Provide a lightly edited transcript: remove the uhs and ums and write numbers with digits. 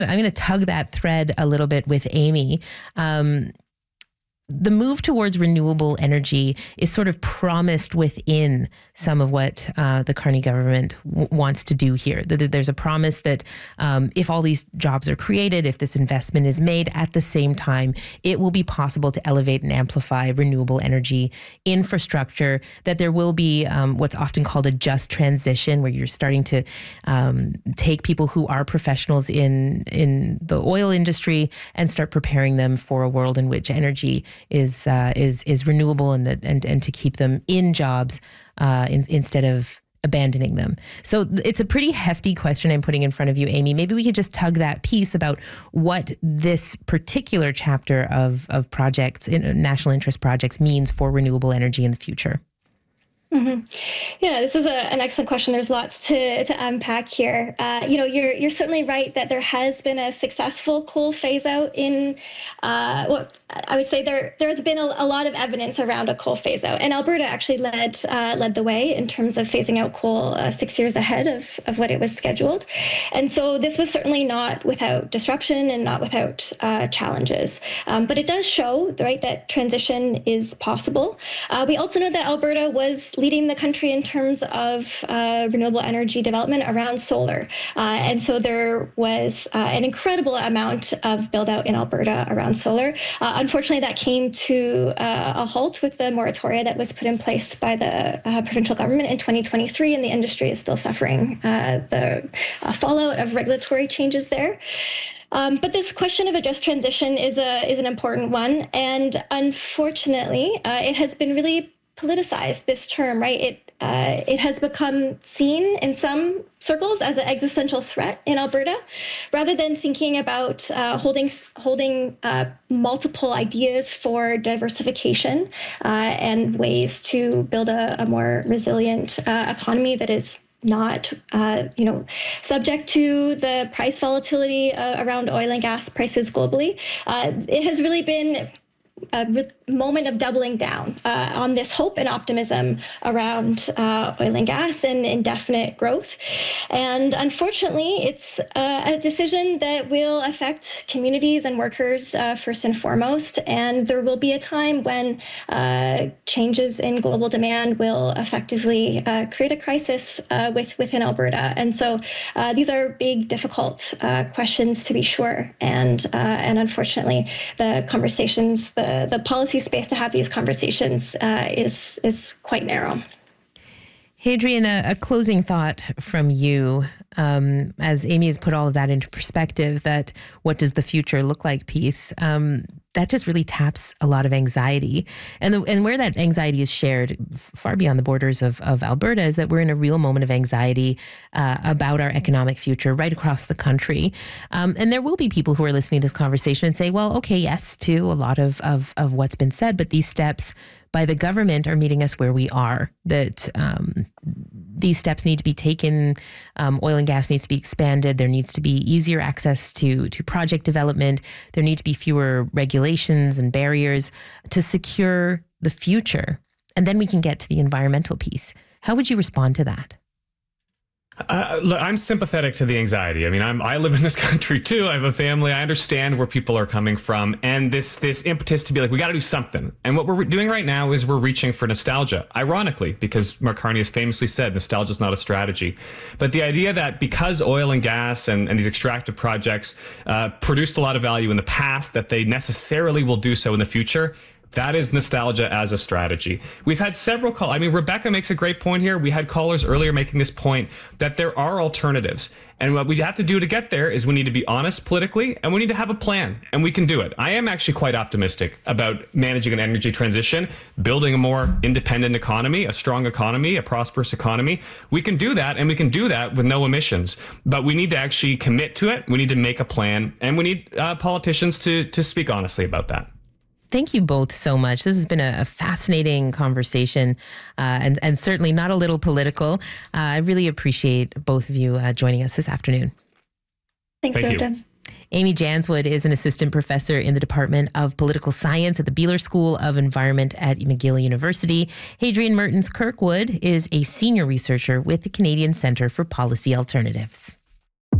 I'm going to tug that thread a little bit with Amy. The move towards renewable energy is sort of promised within some of what the Carney government wants to do here. There's a promise that if all these jobs are created, if this investment is made at the same time, it will be possible to elevate and amplify renewable energy infrastructure, that there will be what's often called a just transition, where you're starting to take people who are professionals in the oil industry and start preparing them for a world in which energy is renewable and to keep them in jobs instead of abandoning them. So it's a pretty hefty question I'm putting in front of you, Amy. Maybe we could just tug that piece about what this particular chapter of projects, national interest projects, means for renewable energy in the future. Mm-hmm. Yeah, this is an excellent question. There's lots to unpack here. You're certainly right that there has been a successful coal phase out in, I would say there has been a lot of evidence around a coal phase out, and Alberta actually led the way in terms of phasing out coal 6 years ahead of what it was scheduled. And so this was certainly not without disruption and not without challenges. But it does show, right, that transition is possible. We also know that Alberta was leading the country in terms of renewable energy development around solar. And so there was an incredible amount of build out in Alberta around solar. Unfortunately, that came to a halt with the moratoria that was put in place by the provincial government in 2023, and the industry is still suffering the fallout of regulatory changes there. But this question of a just transition is an important one. And unfortunately, it has been really politicized, this term, right? It has become seen in some circles as an existential threat in Alberta, rather than thinking about holding multiple ideas for diversification and ways to build a more resilient economy that is not, subject to the price volatility around oil and gas prices globally. It has really been a moment of doubling down on this hope and optimism around oil and gas and indefinite growth. And unfortunately, it's a decision that will affect communities and workers first and foremost. And there will be a time when changes in global demand will effectively create a crisis within Alberta. And so these are big, difficult questions, to be sure. And unfortunately, the conversations, the policy space to have these conversations is quite narrow. Hadrien, a closing thought from you, as Amy has put all of that into perspective, that what does the future look like piece, that just really taps a lot of anxiety. And where that anxiety is shared far beyond the borders of Alberta is that we're in a real moment of anxiety about our economic future right across the country. And there will be people who are listening to this conversation and say, well, okay, yes, to a lot of what's been said, but these steps by the government are meeting us where we are, that these steps need to be taken. Oil and gas needs to be expanded. There needs to be easier access to project development. There need to be fewer regulations and barriers to secure the future. And then we can get to the environmental piece. How would you respond to that? Look, I'm sympathetic to the anxiety. I mean, I live in this country too. I have a family. I understand where people are coming from, and this impetus to be like, we got to do something. And what we're doing right now is we're reaching for nostalgia. Ironically, because Mark Carney has famously said, nostalgia is not a strategy. But the idea that because oil and gas and these extractive projects produced a lot of value in the past, that they necessarily will do so in the future. That is nostalgia as a strategy. We've had several calls. I mean, Rebecca makes a great point here. We had callers earlier making this point that there are alternatives. And what we have to do to get there is we need to be honest politically, and we need to have a plan, and we can do it. I am actually quite optimistic about managing an energy transition, building a more independent economy, a strong economy, a prosperous economy. We can do that, and we can do that with no emissions. But we need to actually commit to it. We need to make a plan, and we need politicians to speak honestly about that. Thank you both so much. This has been a fascinating conversation and certainly not a little political. I really appreciate both of you joining us this afternoon. Thanks, Rhoda. Amy Janswood is an assistant professor in the Department of Political Science at the Beeler School of Environment at McGill University. Hadrien Mertens Kirkwood is a senior researcher with the Canadian Centre for Policy Alternatives.